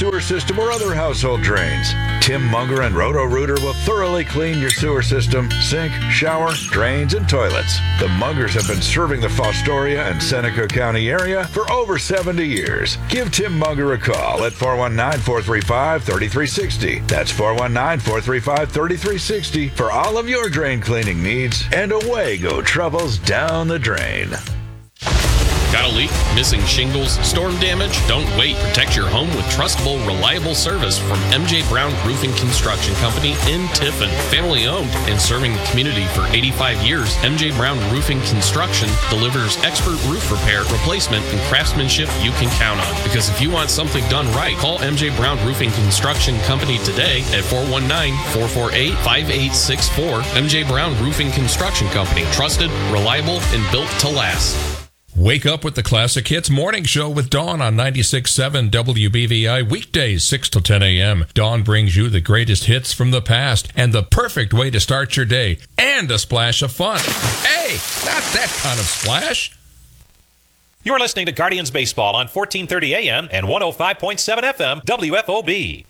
sewer system or other household drains. Tim Munger and Roto-Rooter will thoroughly clean your sewer system, sink, shower, drains, and toilets. The Mungers have been serving the Fostoria and Seneca County area for over 70 years. Give Tim Munger a call at 419-435-3360. That's 419-435-3360 for all of your drain cleaning needs, and away go troubles down the drain. Got a leak? Missing shingles? Storm damage? Don't wait. Protect your home with trustable, reliable service from MJ Brown Roofing Construction Company in Tiffin. Family owned and serving the community for 85 years, MJ Brown Roofing Construction delivers expert roof repair, replacement, and craftsmanship you can count on. Because if you want something done right, call MJ Brown Roofing Construction Company today at 419-448-5864. MJ Brown Roofing Construction Company. Trusted, reliable, and built to last. Wake up with the Classic Hits Morning Show with Dawn on 96.7 WBVI, weekdays 6 to 10 a.m. Dawn brings you the greatest hits from the past and the perfect way to start your day, and a splash of fun. Hey, not that kind of splash. You're listening to Guardians Baseball on 1430 AM and 105.7 FM WFOB.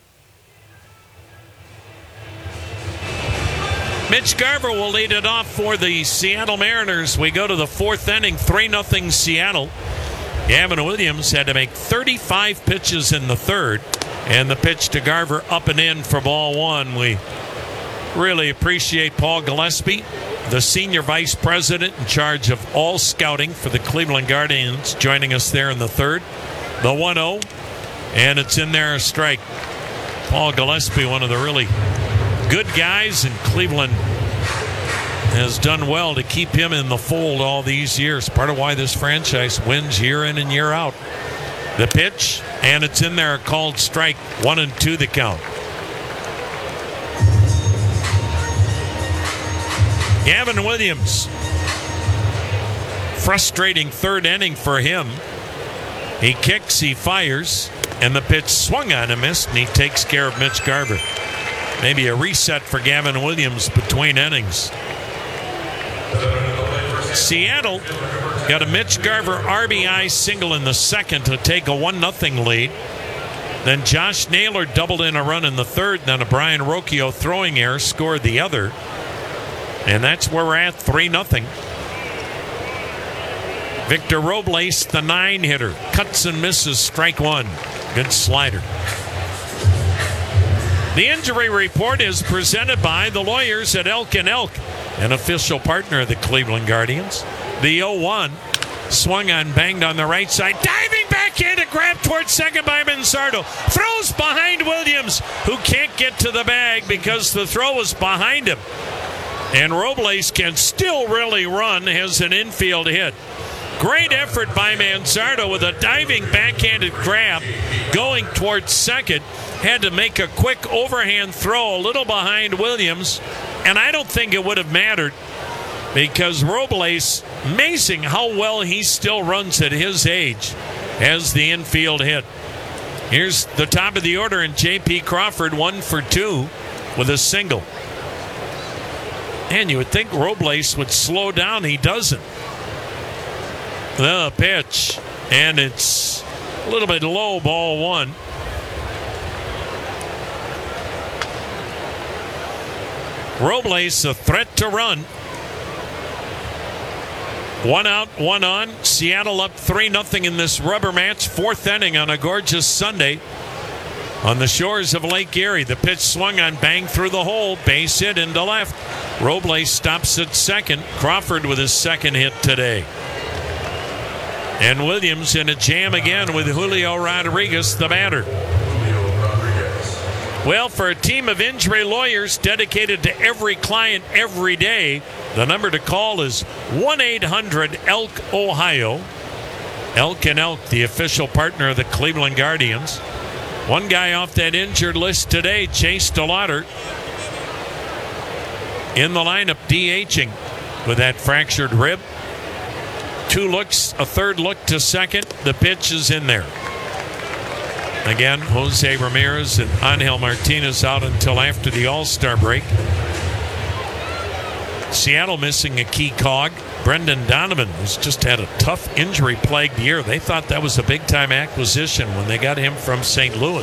Mitch Garver will lead it off for the Seattle Mariners. We go to the fourth inning, 3-0 Seattle. Gavin Williams had to make 35 pitches in the third, and the pitch to Garver up and in for ball one. We really appreciate Paul Gillespie, the senior vice president in charge of all scouting for the Cleveland Guardians, joining us there in the third. The 1-0, and it's in there, a strike. Paul Gillespie, one of the really good guys, and Cleveland has done well to keep him in the fold all these years. Part of why this franchise wins year in and year out. The pitch, and it's in there, called strike. 1-2 the count. Gavin Williams, frustrating third inning for him. He kicks, he fires, and the pitch swung on and missed, and he takes care of Mitch Garver. Maybe a reset for Gavin Williams between innings. Seattle got a Mitch Garver RBI single in the second to take a 1-0 lead. Then Josh Naylor doubled in a run in the third. Then a Brian Rocchio throwing error scored the other. And that's where we're at, 3-0. Victor Robles, the 9-hitter. Cuts and misses, strike one. Good slider. The injury report is presented by the lawyers at Elk & Elk, an official partner of the Cleveland Guardians. The 0-1 swung on, banged on the right side. Diving backhanded grab towards second by Manzardo. Throws behind Williams, who can't get to the bag because the throw was behind him. And Robles can still really run, has an infield hit. Great effort by Manzardo with a diving backhanded grab going towards second. Had to make a quick overhand throw a little behind Williams, and I don't think it would have mattered because Robles, amazing how well he still runs at his age, has the infield hit. Here's the top of the order, and J.P. Crawford 1 for 2 with a single. And you would think Robles would slow down. He doesn't. The pitch, and it's a little bit low, ball one. Robles, a threat to run. 1 out, 1 on. Seattle up 3-0 in this rubber match. Fourth inning on a gorgeous Sunday on the shores of Lake Erie. The pitch swung on, banged through the hole. Base hit into left. Robles stops at second. Crawford with his second hit today. And Williams in a jam again with Julio Rodriguez, the batter. Well, for a team of injury lawyers dedicated to every client every day, the number to call is 1-800-ELK, Ohio. Elk & Elk, the official partner of the Cleveland Guardians. One guy off that injured list today, Chase DeLauder, in the lineup DHing with that fractured rib. 2 looks, a third look to second. The pitch is in there. Again, Jose Ramirez and Angel Martinez out until after the All-Star break. Seattle missing a key cog. Brendan Donovan, who's just had a tough injury-plagued year. They thought that was a big-time acquisition when they got him from St. Louis.